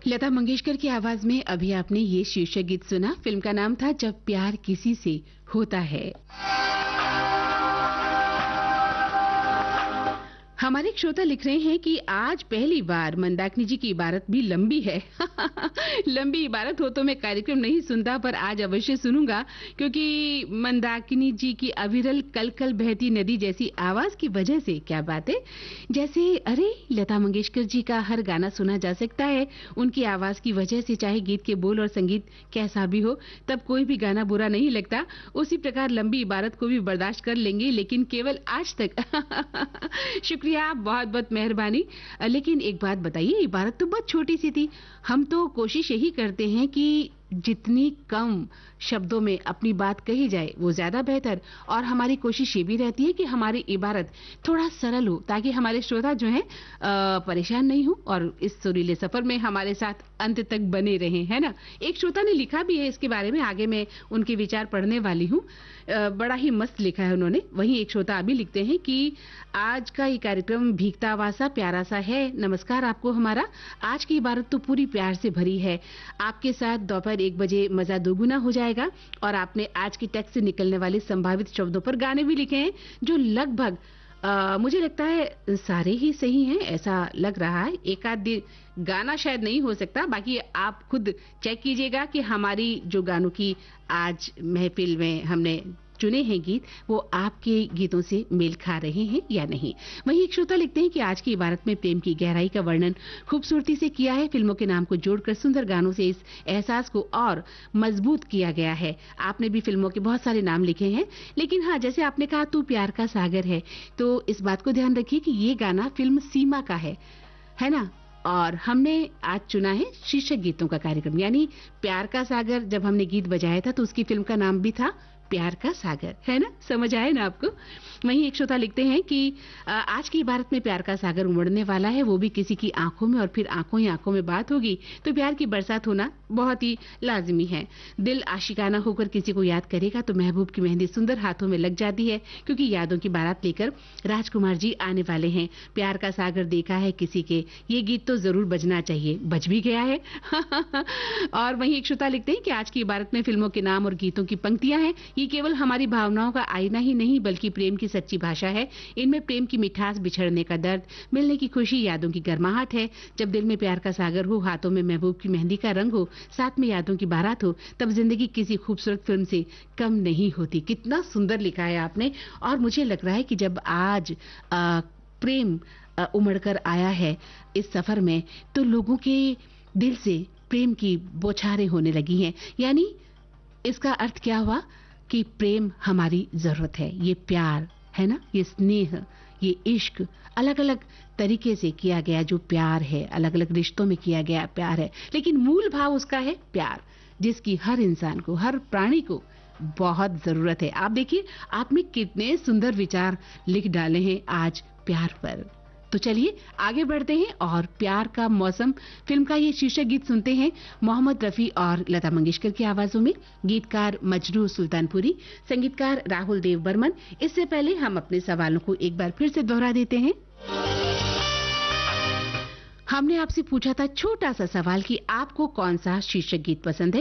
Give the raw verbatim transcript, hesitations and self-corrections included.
लता मंगेशकर की आवाज में अभी आपने ये शीर्षक गीत सुना। फिल्म का नाम था जब प्यार किसी से होता है। हमारे एक श्रोता लिख रहे हैं कि आज पहली बार मंदाकिनी जी की इबारत भी लंबी है। लंबी इबारत हो तो मैं कार्यक्रम नहीं सुनता, पर आज अवश्य सुनूंगा, क्योंकि मंदाकिनी जी की अविरल कल कल बहती नदी जैसी आवाज की वजह से, क्या बात है, जैसे अरे लता मंगेशकर जी का हर गाना सुना जा सकता है उनकी आवाज की वजह से, चाहे गीत के बोल और संगीत कैसा भी हो, तब कोई भी गाना बुरा नहीं लगता। उसी प्रकार लंबी इबारत को भी बर्दाश्त कर लेंगे, लेकिन केवल आज तक। शुक्रिया, बहुत बहुत मेहरबानी। लेकिन एक बात बताइए, इबारत तो बहुत छोटी सी थी। हम तो कोशिश यही करते हैं कि जितनी कम शब्दों में अपनी बात कही जाए वो ज्यादा बेहतर, और हमारी कोशिश ये भी रहती है कि हमारी इबारत थोड़ा सरल हो, ताकि हमारे श्रोता जो हैं परेशान नहीं हो और इस सुरीले सफर में हमारे साथ अंत तक बने रहें, है ना। एक श्रोता ने लिखा भी है इसके बारे में, आगे मैं उनके विचार पढ़ने वाली हूँ। बड़ा ही मस्त लिखा है उन्होंने। वहीं एक श्रोता अभी लिखते हैं कि आज का ये कार्यक्रम भीगता हुआ सा प्यारा सा है। नमस्कार आपको हमारा। आज की इबारत तो पूरी प्यार से भरी है। आपके साथ दोपहर एक बजे मजा दोगुना हो जाएगा। और आपने आज की टेक्स्ट से निकलने वाले संभावित शब्दों पर गाने भी लिखे हैं, जो लगभग आ, मुझे लगता है सारे ही सही हैं, ऐसा लग रहा है। एक आध गाना शायद नहीं हो सकता, बाकी आप खुद चेक कीजिएगा कि हमारी जो गानों की आज महफिल में हमने चुने हैं गीत, वो आपके गीतों से मेल खा रहे हैं या नहीं। वहीं एक श्रोता लिखते हैं कि आज की इबारत में प्रेम की गहराई का वर्णन खूबसूरती से किया है। फिल्मों के नाम को जोड़कर सुंदर गानों से इस एहसास को और मजबूत किया गया है। आपने भी फिल्मों के बहुत सारे नाम लिखे हैं, लेकिन हाँ, जैसे आपने कहा तू प्यार का सागर है, तो इस बात को ध्यान रखिए कि ये गाना फिल्म सीमा का है, है ना। और हमने आज चुना है शीर्षक गीतों का कार्यक्रम, यानी प्यार का सागर। जब हमने गीत बजाया था तो उसकी फिल्म का नाम भी था प्यार का सागर, है ना। समझ आए ना आपको। वहीं एक श्रोता लिखते हैं कि आज की इबारत में प्यार का सागर उमड़ने वाला है, वो भी किसी की आंखों में, और फिर आंखों ही आंखों में बात होगी तो प्यार की बरसात होना बहुत ही लाजिमी है। दिल आशिकाना होकर किसी को याद करेगा तो महबूब की मेहंदी सुंदर हाथों में लग जाती है, क्योंकि यादों की बारात लेकर राजकुमार जी आने वाले हैं। प्यार का सागर देखा है किसी के, ये गीत तो जरूर बजना चाहिए, बज भी गया है। और वहीं एक श्रोता लिखते हैं कि आज की इबारत में फिल्मों के नाम और गीतों की पंक्तियां हैं। ये केवल हमारी भावनाओं का आईना ही नहीं, बल्कि प्रेम की सच्ची भाषा है। इनमें प्रेम की मिठास, बिछड़ने का दर्द, मिलने की खुशी, यादों की गर्माहट है। जब दिल में प्यार का सागर हो, हाथों में महबूब की मेहंदी का रंग हो, साथ में यादों की बारात हो, तब जिंदगी किसी खूबसूरत फिल्म से कम नहीं होती। कितना सुंदर लिखा है आपने। और मुझे लग रहा है कि जब आज आ, प्रेम उमड़कर आया है इस सफर में, तो लोगों के दिल से प्रेम की बौछारें होने लगी हैं। यानी इसका अर्थ क्या हुआ कि प्रेम हमारी जरूरत है। ये प्यार है ना, ये स्नेह, ये इश्क अलग अलग तरीके से किया गया जो प्यार है, अलग अलग रिश्तों में किया गया प्यार है, लेकिन मूल भाव उसका है प्यार, जिसकी हर इंसान को, हर प्राणी को बहुत जरूरत है। आप देखिए, आपने कितने सुंदर विचार लिख डाले हैं आज प्यार पर। तो चलिए आगे बढ़ते हैं और प्यार का मौसम फिल्म का ये शीर्षक गीत सुनते हैं मोहम्मद रफी और लता मंगेशकर की आवाजों में। गीतकार मजरू सुल्तानपुरी, संगीतकार राहुल देव बर्मन। इससे पहले हम अपने सवालों को एक बार फिर से दोहरा देते हैं। हमने आपसे पूछा था छोटा सा सवाल कि आपको कौन सा शीर्षक गीत पसंद है।